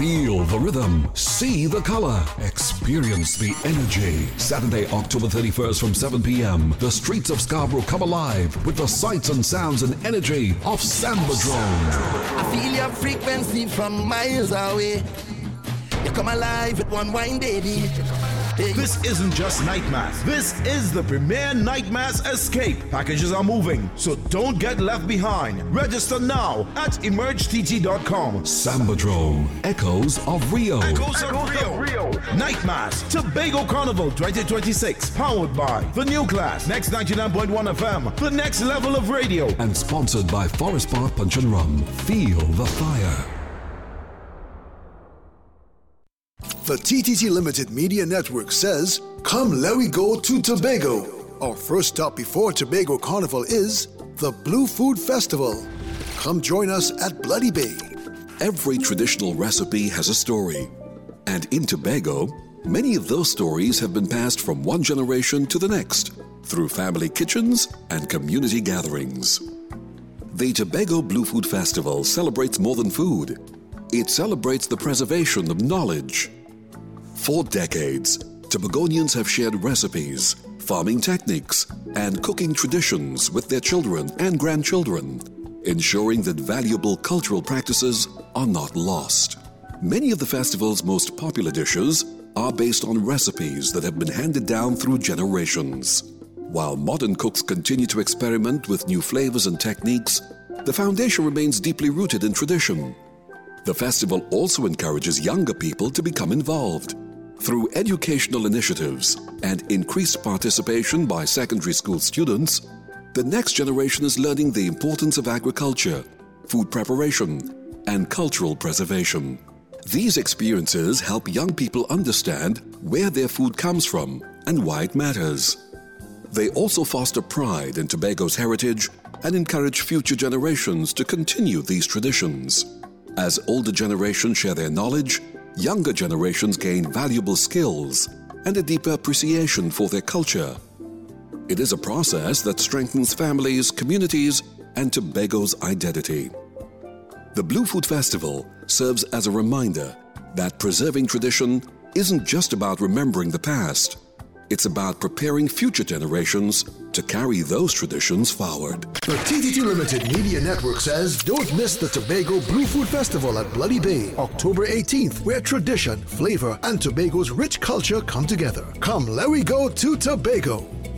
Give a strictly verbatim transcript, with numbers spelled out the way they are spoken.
Feel the rhythm, see the color, experience the energy. Saturday, October thirty-first from seven p.m. The streets of Scarborough come alive with the sights and sounds and energy of Sambadrome. I feel your frequency from miles away. You come alive with one wine, baby. This isn't just Night Mass. This is the premier Night Mass Escape. Packages are moving, so don't get left behind. Register now at emerge t t dot com. Sambadrome, Echoes of Rio. Echoes, Echoes of, Rio. of Rio. Night Mass Tobago Carnival twenty twenty-six. Powered by The New Class, Next ninety-nine point one F M, the next level of radio. And sponsored by Forest Park Punch and Rum. Feel the fire. The T T T Limited Media Network says, come let we go to Tobago. Our first stop before Tobago Carnival is the Blue Food Festival. Come join us at Bloody Bay. Every traditional recipe has a story. And in Tobago, many of those stories have been passed from one generation to the next through family kitchens and community gatherings. The Tobago Blue Food Festival celebrates more than food. It celebrates the preservation of knowledge. For decades, Tobagonians have shared recipes, farming techniques, and cooking traditions with their children and grandchildren, ensuring that valuable cultural practices are not lost. Many of the festival's most popular dishes are based on recipes that have been handed down through generations. While modern cooks continue to experiment with new flavors and techniques, the foundation remains deeply rooted in tradition. The festival also encourages younger people to become involved. Through educational initiatives and increased participation by secondary school students, the next generation is learning the importance of agriculture, food preparation, and cultural preservation. These experiences help young people understand where their food comes from and why it matters. They also foster pride in Tobago's heritage and encourage future generations to continue these traditions. As older generations share their knowledge, younger generations gain valuable skills and a deeper appreciation for their culture. It is a process that strengthens families, communities, and Tobago's identity. The Blue Food Festival serves as a reminder that preserving tradition isn't just about remembering the past. It's about preparing future generations to carry those traditions forward. The T T T Limited Media Network says, don't miss the Tobago Blue Food Festival at Bloody Bay, October eighteenth, where tradition, flavor, and Tobago's rich culture come together. Come, let we go to Tobago.